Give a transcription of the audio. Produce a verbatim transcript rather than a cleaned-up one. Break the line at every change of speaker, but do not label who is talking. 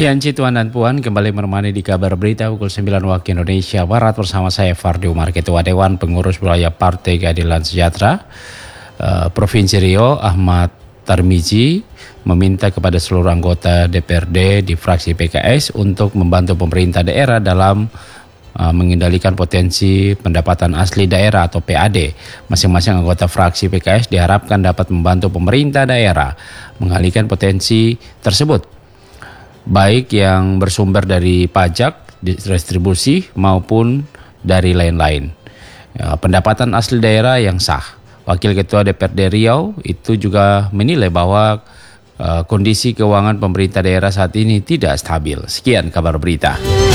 Ya, Ci, Tuan dan Puan, kembali menemani di kabar berita pukul sembilan waktu Indonesia Barat bersama saya Fardi Umar, Ketua Dewan Pengurus Wilayah Partai Keadilan Sejahtera uh, Provinsi Riau, Ahmad Tarmizi, meminta kepada seluruh anggota D P R D di fraksi P K S untuk membantu pemerintah daerah dalam uh, mengendalikan potensi pendapatan asli daerah atau P A D. Masing-masing anggota fraksi P K S diharapkan dapat membantu pemerintah daerah mengalihkan potensi tersebut, baik yang bersumber dari pajak, distribusi maupun dari lain-lain. Ya, pendapatan asli daerah yang sah. Wakil Ketua D P R D Riau itu juga menilai bahwa uh, kondisi keuangan pemerintah daerah saat ini tidak stabil. Sekian kabar berita.